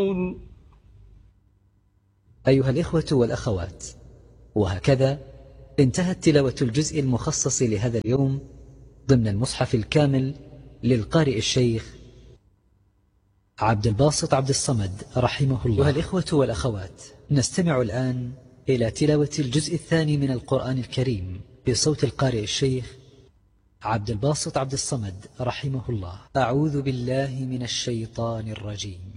أيها الإخوة والأخوات، وهكذا انتهت تلاوة الجزء المخصص لهذا اليوم ضمن المصحف الكامل للقارئ الشيخ عبد الباسط عبد الصمد رحمه الله. أيها الإخوة والأخوات، نستمع الآن إلى تلاوة الجزء الثاني من القرآن الكريم بصوت القارئ الشيخ عبد الباسط عبد الصمد رحمه الله. أعوذ بالله من الشيطان الرجيم.